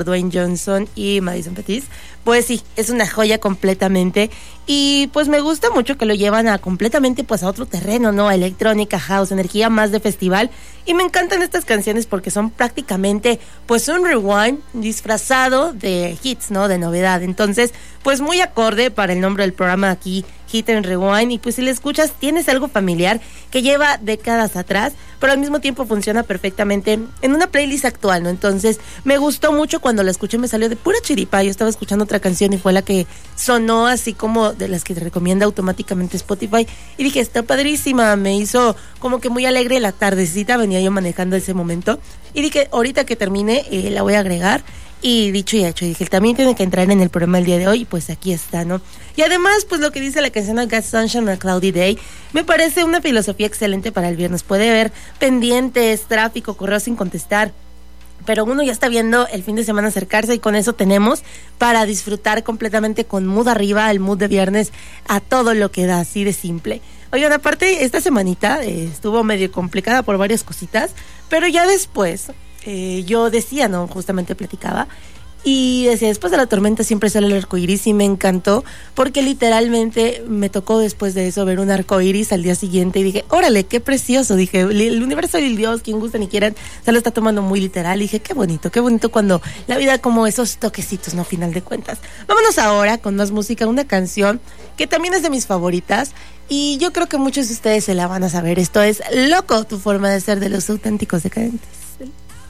Dwayne Johnson y Madison Pettis, pues sí, es una joya completamente. Y pues me gusta mucho que lo llevan a completamente pues a otro terreno, ¿no? A electrónica, house, energía más de festival. Y me encantan estas canciones porque son prácticamente pues un rewind disfrazado de hits, ¿no? De novedad. Entonces, pues muy acorde para el nombre del programa aquí, Hit and Rewind. Y pues si le escuchas, tienes algo familiar que lleva décadas atrás, pero al mismo tiempo funciona perfectamente en una playlist actual, ¿no? Entonces, me gustó mucho cuando la escuché, me salió de pura chiripa. Yo estaba escuchando otra canción y fue la que sonó así como de las que te recomienda automáticamente Spotify. Y dije, está padrísima, me hizo como que muy alegre la tardecita, venía yo manejando ese momento. Y dije, ahorita que termine, la voy a agregar. Y dicho y hecho, dije, también tiene que entrar en el programa el día de hoy, y pues aquí está, ¿no? Y además, pues lo que dice la canción I Got Sunshine on a Cloudy Day, me parece una filosofía excelente para el viernes. Puede haber pendientes, tráfico, correos sin contestar, pero uno ya está viendo el fin de semana acercarse y con eso tenemos para disfrutar completamente con mood arriba, el mood de viernes a todo lo que da, así de simple. Oigan, aparte, esta semanita estuvo medio complicada por varias cositas, pero ya después... yo decía, ¿no? Justamente platicaba y decía, después de la tormenta siempre sale el arcoiris, y me encantó porque literalmente me tocó después de eso ver un arcoiris al día siguiente y dije, órale, qué precioso. Dije, el universo y el Dios, quien gusta ni quieran, se lo está tomando muy literal. Y dije, qué bonito cuando la vida como esos toquecitos, ¿no? Final de cuentas. Vámonos ahora con más música, una canción que también es de mis favoritas y yo creo que muchos de ustedes se la van a saber. Esto es Loco, tu forma de ser, de Los Auténticos Decadentes.